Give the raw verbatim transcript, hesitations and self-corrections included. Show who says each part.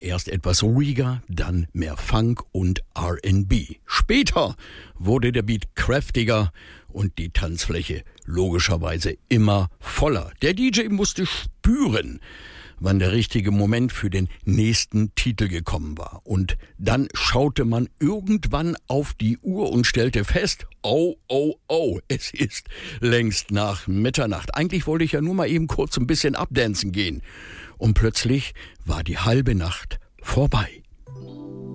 Speaker 1: Erst etwas ruhiger, dann mehr Funk und R and B. Später wurde der Beat kräftiger und die Tanzfläche logischerweise immer voller. Der D J musste spüren, wann der richtige Moment für den nächsten Titel gekommen war. Und dann schaute man irgendwann auf die Uhr und stellte fest, oh, oh, oh, es ist längst nach Mitternacht. Eigentlich wollte ich ja nur mal eben kurz ein bisschen abdancen gehen. Und plötzlich war die halbe Nacht vorbei.